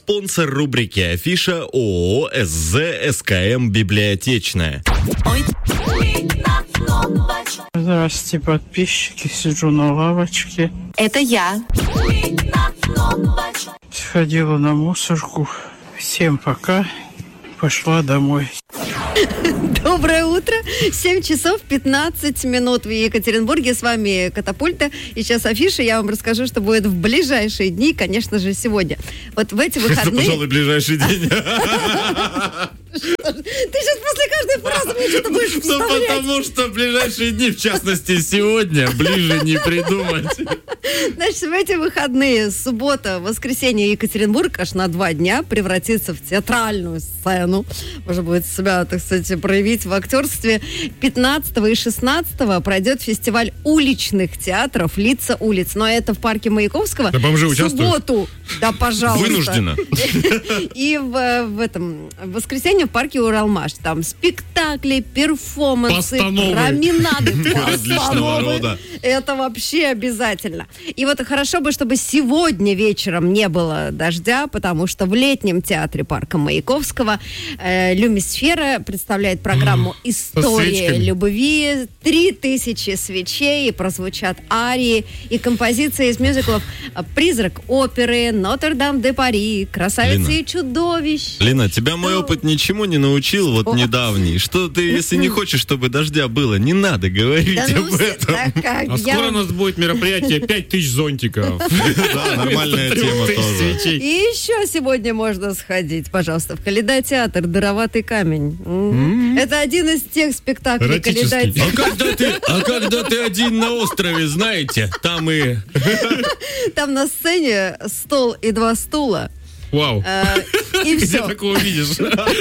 спонсор рубрики «Афиша» ООО «СЗ СКМ Библиотечная». Здравствуйте, подписчики. Сижу на лавочке. Это я. Сходила на мусорку. Всем пока. Пошла домой. Доброе утро. 7 часов 15 минут в Екатеринбурге. С вами Катапульта. И сейчас афиша. Я вам расскажу, что будет в ближайшие дни, конечно же, сегодня. Вот в эти выходные... Пожалуй, ближайший день. Ты сейчас после каждой фразы мне что-то будешь вставлять. Ну, потому что в ближайшие дни, в частности, сегодня, ближе не придумать. Значит, в эти выходные, суббота, воскресенье, Екатеринбург аж на 2 дня превратится в театральную сцену. Можно будет себя, так сказать, проявить в актерстве. 15 и 16 пройдет фестиваль уличных театров «Лица улиц». Но это в парке Маяковского. Да бомжи участвуют? В субботу. Да, пожалуйста. Вынужденно. И в воскресенье в парке Уралмаш. Там спектакли, перформансы, променады, постановы. Это вообще обязательно. И вот хорошо бы, чтобы сегодня вечером не было дождя, потому что в летнем театре парка Маяковского Люмисфера представляет программу «История любви». 3000 свечей, и прозвучат арии и композиции из мюзиклов «Призрак оперы», «Нотр-Дам де Пари», «Красавица и чудовищ». Лина, тебя мой опыт ничему не научил, вот недавний. Что ты, если не хочешь, чтобы дождя было, не надо говорить об этом. Скоро у нас будет мероприятие 5000 зонтиков. Да, нормальная тема тоже. И еще сегодня можно сходить, пожалуйста, в Калейдотеатр «Дыроватый камень». Это один из тех спектаклей Калейдотеатра. А когда ты один на острове, знаете, там и... Там на сцене стол и 2 стула. Вау. И Где все. такого видишь?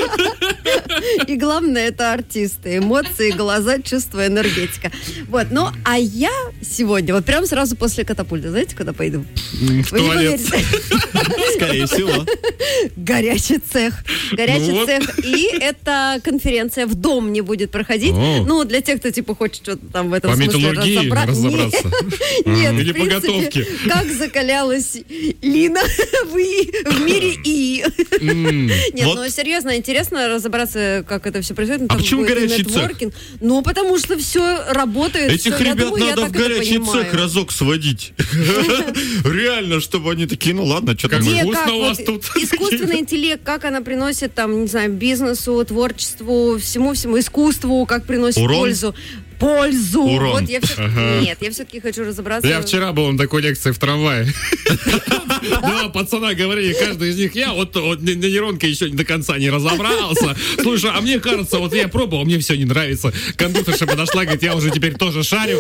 И главное, это артисты. Эмоции, глаза, чувство, энергетика. Вот, ну, а я сегодня, вот прям сразу после Катапульта, знаете, куда пойду? В туалет. Скорее всего. Горячий цех. Горячий цех. И эта конференция в дом не будет проходить. Ну, для тех, кто, типа, хочет что-то там в этом По смысле металлургии разобраться. Нет, Или в по принципе, готовке. как закалялась Лина в мире И. Нет, ну, серьезно, интересно разобраться, как это все происходит. А почему горячий цех? Ну, потому что все работает. Этих ребят надо в горячий цех разок сводить. Реально, чтобы они такие, ну ладно, что там. Как вкусно у вас тут. Искусственный интеллект, как она приносит, там, не знаю, бизнесу, творчеству, всему искусству, как приносит пользу. Урон. Вот я Нет, я все-таки хочу разобраться. Я вчера был на такой лекции в трамвае. Два пацана говорили, каждый из них, я вот нейронка еще до конца не разобрался. Слушай, а мне кажется, вот я пробовал, мне все не нравится. Кондукторша подошла, говорит, я уже теперь тоже шарю.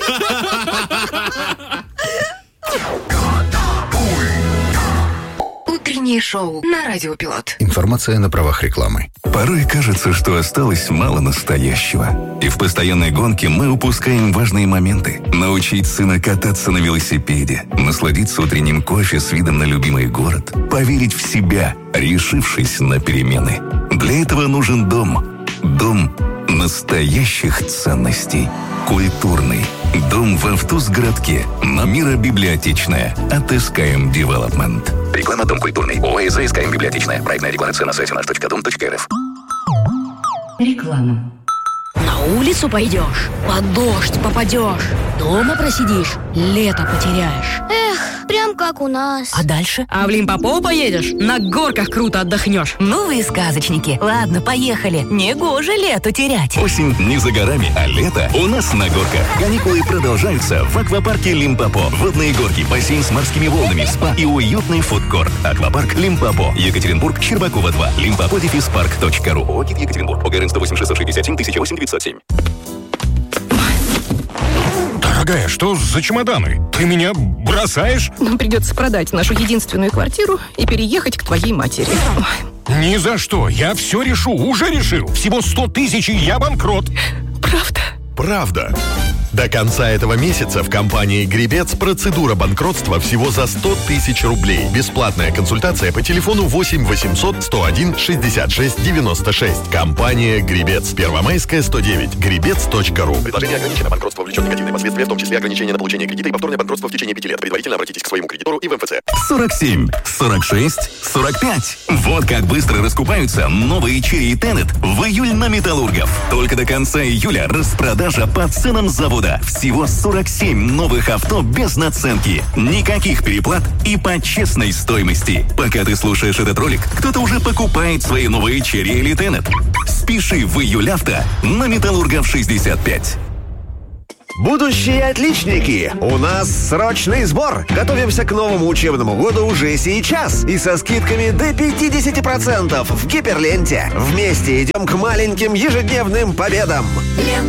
Утреннее шоу на Радио Пилот. Информация на правах рекламы. Порой кажется, что осталось мало настоящего. И в постоянной гонке мы упускаем важные моменты. Научить сына кататься на велосипеде, насладиться утренним кофе с видом на любимый город, поверить в себя, решившись на перемены. Для этого нужен дом. Дом настоящих ценностей. Культурный. Дом в Автузгородке. Номера библиотечная. От СКМ Development. Реклама «Дом культурный». ОАЭЗ СКМ Библиотечная. Проектная рекламация на сайте nаш.дом.рф. Реклама. На улицу пойдешь, под дождь попадешь, дома просидишь, лето потеряешь. Эх, прям как у нас. А дальше? А в Лимпопо поедешь, на горках круто отдохнешь. Ну вы сказочники. Ладно, поехали. Негоже лету терять. Осень не за горами, а лето у нас на горках. Каникулы продолжаются в аквапарке Лимпопо. Водные горки, бассейн с морскими волнами, спа и уютный фудкорт. Аквапарк Лимпопо. Екатеринбург, Щербакова 2. limpopo-park.ru. ОГИ Екатеринбург. ОГРН 108 667 1008 907. Дорогая, что за чемоданы? Ты меня бросаешь? Нам придется продать нашу единственную квартиру и переехать к твоей матери. Ой. Ни за что. Я все решу. Уже решил. Всего 100 тысяч, и я банкрот. Правда? Правда. До конца этого месяца в компании «Гребец» процедура банкротства всего за 100 тысяч рублей. Бесплатная консультация по телефону 8 800 101 66 96. Компания «Гребец». Первомайская, 109. Гребец.ру. Предложение ограничено. Банкротство влечет негативные последствия, в том числе ограничение на получение кредита и повторное банкротство в течение 5 лет. Предварительно обратитесь к своему кредитору и в МФЦ. 47 46, 45. Вот как быстро раскупаются новые Chery и Tenet в июль на Металлургов. Только до конца июля распродажа по ценам завода. Всего 47 новых авто без наценки. Никаких переплат и по честной стоимости. Пока ты слушаешь этот ролик, кто-то уже покупает свои новые Chery или Tenet. Спеши в июль авто на Металлургов 65. Будущие отличники! У нас срочный сбор! Готовимся к новому учебному году уже сейчас! И со скидками до 50% в Гиперленте! Вместе идем к маленьким ежедневным победам!